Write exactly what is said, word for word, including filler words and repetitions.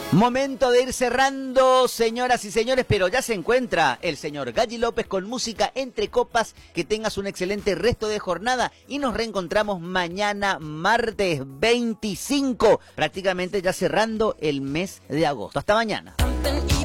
Momento de ir cerrando, señoras y señores, pero ya se encuentra el señor Galli López con música entre copas. Que tengas un excelente resto de jornada y nos reencontramos mañana martes veinticinco, prácticamente ya cerrando el mes de agosto. Hasta mañana.